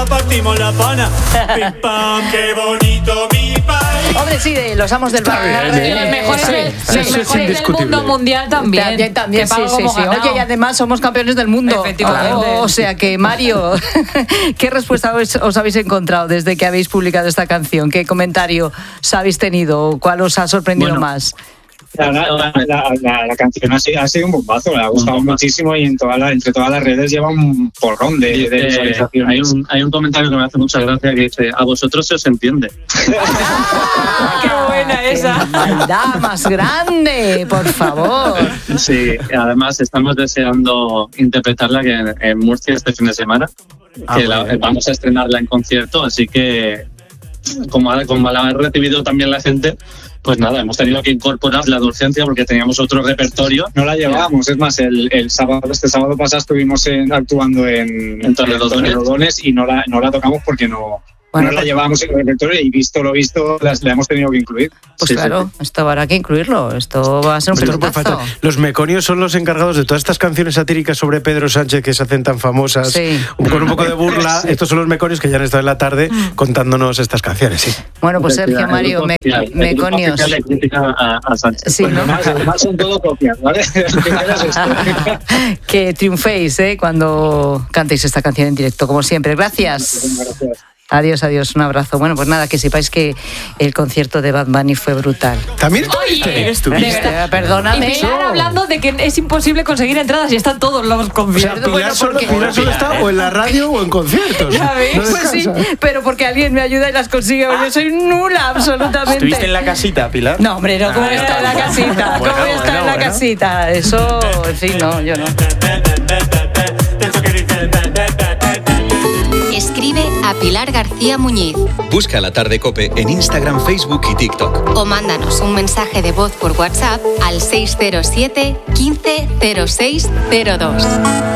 la partimos la pana. Pim pam, qué bonito mi país. Hombre, sí, de los amos del barrio. Los mejores del mundo mundial también. También, sí. Oye, y además somos campeones del mundo. Efectivamente. O sea que, Mario, ¿qué respuesta os habéis encontrado desde que habéis publicado esta canción? ¿Qué comentario habéis tenido? ¿Cuál os ha sorprendido más? La canción ha sido un bombazo, le ha gustado muchísimo y entre todas las redes lleva un porrón de visualizaciones. Hay un comentario que me hace mucha gracia que dice: a vosotros se os entiende. ¡Qué buena esa! ¡Maldad más grande, por favor! Sí, además estamos deseando interpretarla en Murcia este fin de semana, vamos a estrenarla en concierto, así que como la ha recibido también la gente, pues nada, hemos tenido que incorporarla de urgencia porque teníamos otro repertorio. No la llevábamos, es más, este sábado pasado estuvimos actuando en Torrelodones y no la tocamos porque no la llevábamos en el repertorio y visto lo visto, la hemos tenido que incluir. Pues sí, claro, sí. Esto habrá que incluirlo, esto va a ser un pelotazo. Los meconios son los encargados de todas estas canciones satíricas sobre Pedro Sánchez que se hacen tan famosas, con un poco de burla. Sí. Estos son los meconios que ya han estado en la tarde contándonos estas canciones, sí. Bueno, pues Sergio, Mario, meconios. A Sánchez. Sí, ¿no? Además son todo copias, ¿vale? Que triunféis cuando cantéis esta canción en directo, como siempre. Gracias. Adiós, un abrazo. Bueno, pues nada, que sepáis que el concierto de Bad Bunny fue brutal. ¿También estuviste? Perdóname. Y Pilar hablando de que es imposible conseguir entradas y están todos los conciertos. Pilar solo está o en la radio o en conciertos. ¿Ya ves? No pues sí, pero porque alguien me ayuda y las consigue. Yo soy nula, absolutamente. ¿Estuviste en la casita, Pilar? No, hombre, no. ¿Cómo está en la casita? ¿Cómo está en la casita? Eso, sí, no, yo no. Escribe a Pilar García Muñiz. Busca La Tarde COPE en Instagram, Facebook y TikTok. O mándanos un mensaje de voz por WhatsApp al 607 15 06 02.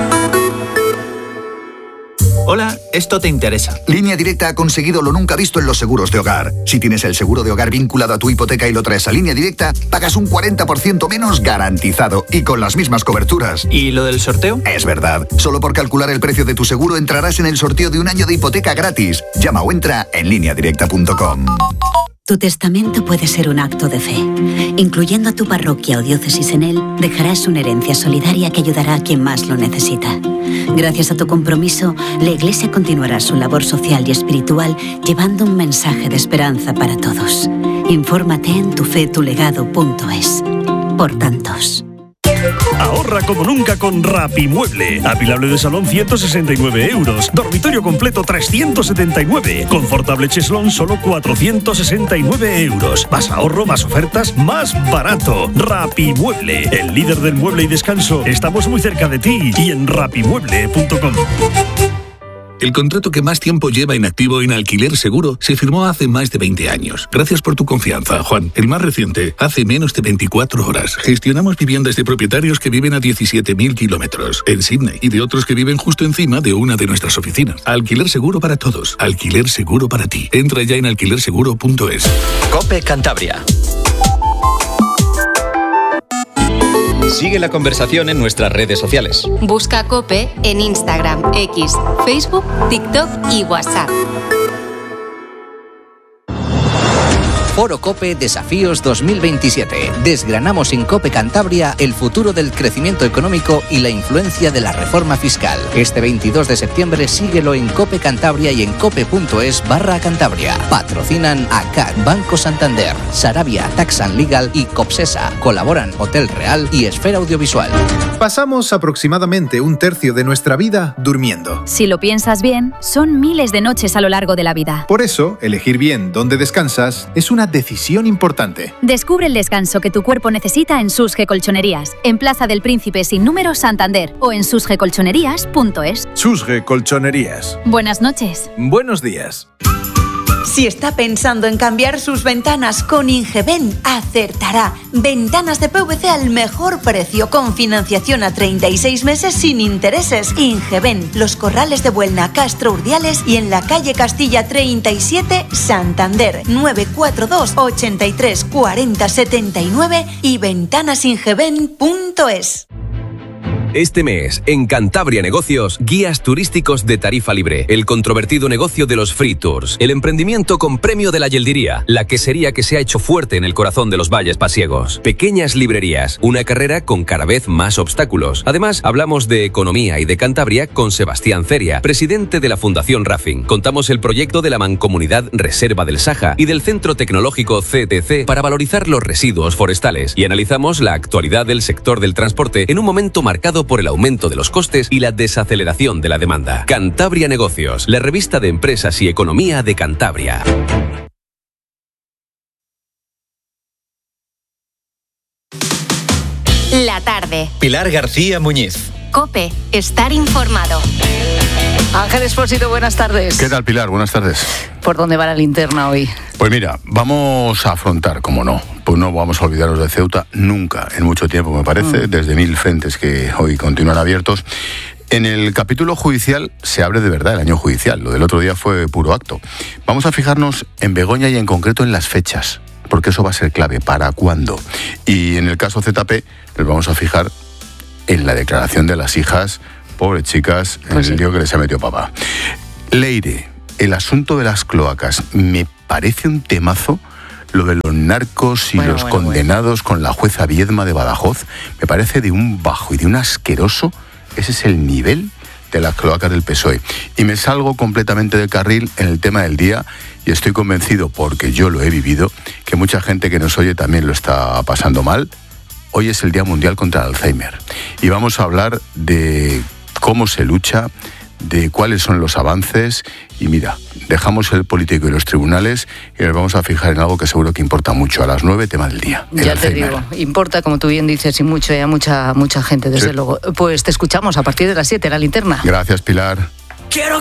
Hola, esto te interesa. Línea Directa ha conseguido lo nunca visto en los seguros de hogar. Si tienes el seguro de hogar vinculado a tu hipoteca y lo traes a Línea Directa, pagas un 40% menos garantizado y con las mismas coberturas. ¿Y lo del sorteo? Es verdad. Solo por calcular el precio de tu seguro entrarás en el sorteo de un año de hipoteca gratis. Llama o entra en lineadirecta.com. Tu testamento puede ser un acto de fe. Incluyendo a tu parroquia o diócesis en él, dejarás una herencia solidaria que ayudará a quien más lo necesita. Gracias a tu compromiso, la Iglesia continuará su labor social y espiritual llevando un mensaje de esperanza para todos. Infórmate en tufetulegado.es. Por tantos. Ahorra como nunca con Rapimueble. Apilable de salón 169 €. Dormitorio completo 379. Confortable cheslón solo 469 €. Más ahorro, más ofertas, más barato. Rapimueble, el líder del mueble y descanso. Estamos muy cerca de ti y en rapimueble.com. El contrato que más tiempo lleva inactivo en Alquiler Seguro se firmó hace más de 20 años. Gracias por tu confianza, Juan. El más reciente, hace menos de 24 horas. Gestionamos viviendas de propietarios que viven a 17.000 kilómetros en Sydney y de otros que viven justo encima de una de nuestras oficinas. Alquiler Seguro para todos. Alquiler Seguro para ti. Entra ya en alquilerseguro.es. COPE Cantabria. Sigue la conversación en nuestras redes sociales. Busca COPE en Instagram, X, Facebook, TikTok y WhatsApp. Foro COPE Desafíos 2027. Desgranamos en COPE Cantabria el futuro del crecimiento económico y la influencia de la reforma fiscal. Este 22 de septiembre síguelo en COPE Cantabria y en cope.es/Cantabria. Patrocinan ACAC, Banco Santander, Sarabia, Tax and Legal y Copsesa. Colaboran Hotel Real y Esfera Audiovisual. Pasamos aproximadamente un tercio de nuestra vida durmiendo. Si lo piensas bien, son miles de noches a lo largo de la vida. Por eso, elegir bien dónde descansas es una decisión importante. Descubre el descanso que tu cuerpo necesita en Susge Colchonerías, en Plaza del Príncipe sin número, Santander, o en susgecolchonerías.es. Susge Colchonerías. Buenas noches. Buenos días. Si está pensando en cambiar sus ventanas con Ingeben, acertará. Ventanas de PVC al mejor precio, con financiación a 36 meses sin intereses. Ingeben, Los Corrales de Buelna, Castro Urdiales y en la calle Castilla 37, Santander. 942 83 40 79 y ventanasingeben.es. Este mes, en Cantabria Negocios, guías turísticos de tarifa libre, el controvertido negocio de los free tours, el emprendimiento con premio de la yeldiría, la quesería que se ha hecho fuerte en el corazón de los valles pasiegos, pequeñas librerías, una carrera con cada vez más obstáculos. Además, hablamos de economía y de Cantabria con Sebastián Ceria, presidente de la Fundación Rafing. Contamos el proyecto de la Mancomunidad Reserva del Saja y del Centro Tecnológico CTC para valorizar los residuos forestales y analizamos la actualidad del sector del transporte en un momento marcado por el aumento de los costes y la desaceleración de la demanda. Cantabria Negocios, la revista de empresas y economía de Cantabria. La tarde. Pilar García Muñiz. COPE. Estar informado. Ángel Expósito, buenas tardes. ¿Qué tal, Pilar? Buenas tardes. ¿Por dónde va la linterna hoy? Pues mira, vamos a afrontar, como no, pues no vamos a olvidarnos de Ceuta nunca, en mucho tiempo me parece, desde 1000 frentes que hoy continúan abiertos. En el capítulo judicial se abre de verdad el año judicial, lo del otro día fue puro acto. Vamos a fijarnos en Begoña y en concreto en las fechas, porque eso va a ser clave, ¿para cuándo? Y en el caso ZP nos vamos a fijar en la declaración de las hijas, pobres chicas, en el lío que les ha metido papá. Leire, el asunto de las cloacas, me parece un temazo. Lo de los narcos y los condenados con la jueza Viedma de Badajoz, me parece de un bajo y de un asqueroso. Ese es el nivel de las cloacas del PSOE. Y me salgo completamente del carril en el tema del día y estoy convencido, porque yo lo he vivido, que mucha gente que nos oye también lo está pasando mal. Hoy es el Día Mundial contra el Alzheimer y vamos a hablar de cómo se lucha, de cuáles son los avances y mira, dejamos el político y los tribunales y nos vamos a fijar en algo que seguro que importa mucho. A las 9, tema del día. Ya te digo, importa, como tú bien dices, y mucho, y a mucha gente, desde luego. Pues te escuchamos a partir de las 7, la linterna. Gracias, Pilar. Quiero